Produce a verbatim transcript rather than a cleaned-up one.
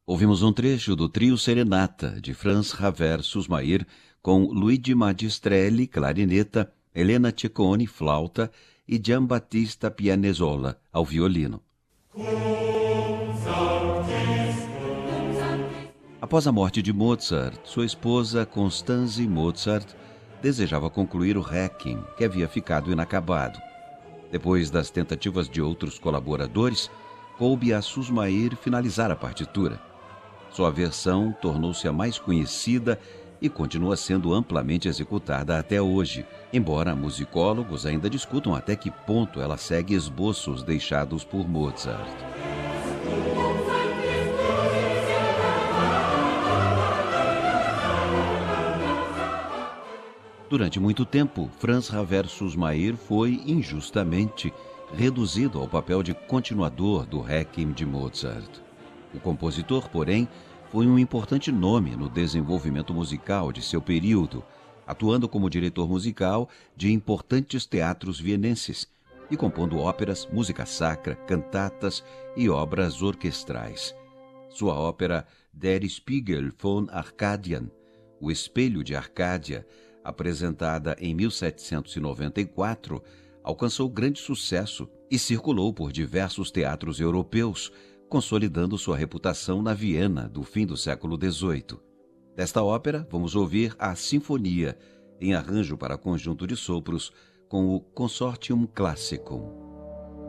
Ouvimos um trecho do trio Serenata, de Franz Xaver Susmair, com Luigi Magistrelli, clarineta, Helena Ciccone, flauta e Giambattista Pianezola, ao violino. Após a morte de Mozart, sua esposa Constanze Mozart desejava concluir o Requiem, que havia ficado inacabado. Depois das tentativas de outros colaboradores, coube a Susmair finalizar a partitura. Sua versão tornou-se a mais conhecida e continua sendo amplamente executada até hoje, embora musicólogos ainda discutam até que ponto ela segue esboços deixados por Mozart. Durante muito tempo, Franz Xaver Susmair foi, injustamente, reduzido ao papel de continuador do Requiem de Mozart. O compositor, porém, foi um importante nome no desenvolvimento musical de seu período, atuando como diretor musical de importantes teatros vienenses e compondo óperas, música sacra, cantatas e obras orquestrais. Sua ópera Der Spiegel von Arkadien, O Espelho de Arcádia, apresentada em mil setecentos e noventa e quatro, alcançou grande sucesso e circulou por diversos teatros europeus, consolidando sua reputação na Viena do fim do século dezoito. Desta ópera, vamos ouvir a Sinfonia, em arranjo para conjunto de sopros, com o Consortium Classicum.